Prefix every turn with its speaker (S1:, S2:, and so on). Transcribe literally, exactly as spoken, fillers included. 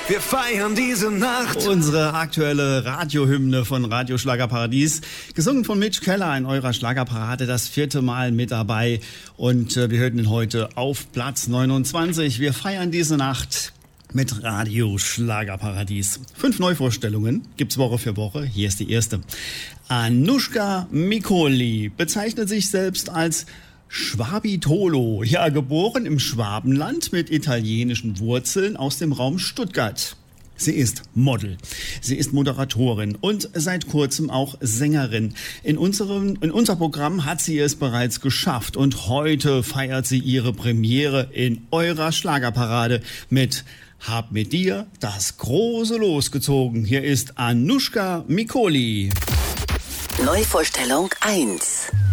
S1: Wir feiern diese Nacht.
S2: Unsere aktuelle Radiohymne von Radio Schlagerparadies, gesungen von Mitch Keller in eurer Schlagerparade, das vierte Mal mit dabei. Und äh, wir hörten ihn heute auf Platz neunundzwanzig. Wir feiern diese Nacht mit Radio Schlagerparadies. Fünf Neuvorstellungen gibt's Woche für Woche. Hier ist die erste. Anushka Mikoli bezeichnet sich selbst als Schwabitolo, ja, geboren im Schwabenland mit italienischen Wurzeln aus dem Raum Stuttgart. Sie ist Model, sie ist Moderatorin und seit kurzem auch Sängerin. In unserem, in unser Programm hat sie es bereits geschafft und heute feiert sie ihre Premiere in eurer Schlagerparade mit Hab mit dir das große Los gezogen. Hier ist Anushka Mikoli.
S3: Neuvorstellung eins.